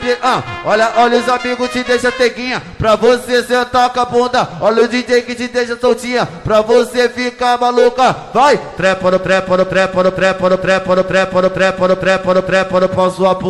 Olha os amigos te deixa teguinha, pra você sentar com a bunda. Olha o DJ que te deixa soltinha, pra você ficar maluca. Vai, trepa no trepa no trepa no trepa no trepa no trepa no trepa no trepa no trepa no trepa no pau sua bunda.